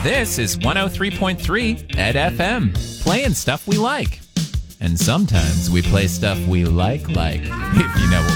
This is 103.3 Ed FM, playing stuff we like. And sometimes we play stuff we like, if you know what